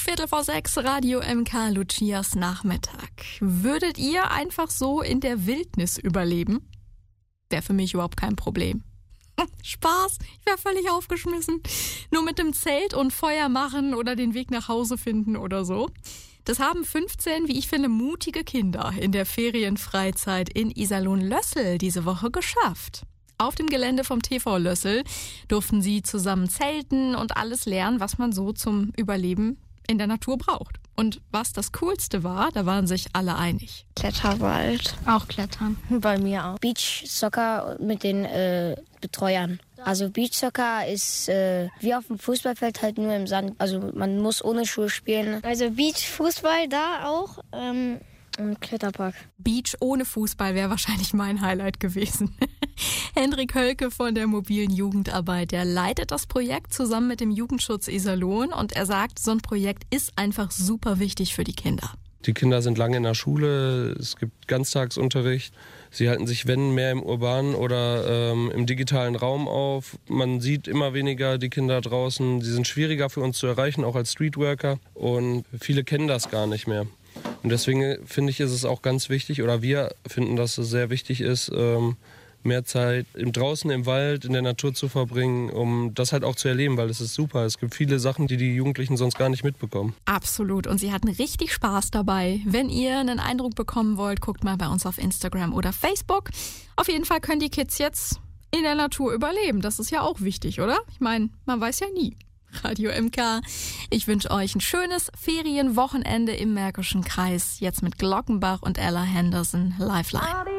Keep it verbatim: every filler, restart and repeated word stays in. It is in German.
Viertel vor sechs, Radio M K, Lucias Nachmittag. Würdet ihr einfach so in der Wildnis überleben? Wäre für mich überhaupt kein Problem. Spaß, ich wäre völlig aufgeschmissen. Nur mit dem Zelt und Feuer machen oder den Weg nach Hause finden oder so. Das haben fünfzehn, wie ich finde, mutige Kinder in der Ferienfreizeit in Iserlohn-Lössel diese Woche geschafft. Auf dem Gelände vom T V Lössel durften sie zusammen zelten und alles lernen, was man so zum Überleben in der Natur braucht. Und was das Coolste war, da waren sich alle einig. Kletterwald. Auch klettern. Bei mir auch. Beachsoccer mit den äh, Betreuern. Also Beachsoccer ist äh, wie auf dem Fußballfeld, halt nur im Sand. Also man muss ohne Schuhe spielen. Also Beachfußball da auch. Ähm, und Kletterpark. Beach ohne Fußball wäre wahrscheinlich mein Highlight gewesen. Hendrik Hölke von der mobilen Jugendarbeit, der leitet das Projekt zusammen mit dem Jugendschutz Iserlohn und er sagt, so ein Projekt ist einfach super wichtig für die Kinder. Die Kinder sind lange in der Schule, es gibt Ganztagsunterricht, sie halten sich, wenn, mehr im urbanen oder ähm, im digitalen Raum auf. Man sieht immer weniger die Kinder draußen, sie sind schwieriger für uns zu erreichen, auch als Streetworker und viele kennen das gar nicht mehr. Und deswegen finde ich, ist es auch ganz wichtig, oder wir finden, dass es sehr wichtig ist, ähm, mehr Zeit im draußen im Wald, in der Natur zu verbringen, um das halt auch zu erleben, weil es ist super. Es gibt viele Sachen, die die Jugendlichen sonst gar nicht mitbekommen. Absolut. Und sie hatten richtig Spaß dabei. Wenn ihr einen Eindruck bekommen wollt, guckt mal bei uns auf Instagram oder Facebook. Auf jeden Fall können die Kids jetzt in der Natur überleben. Das ist ja auch wichtig, oder? Ich meine, man weiß ja nie. Radio M K. Ich wünsche euch ein schönes Ferienwochenende im Märkischen Kreis. Jetzt mit Glockenbach und Ella Henderson, Lifeline.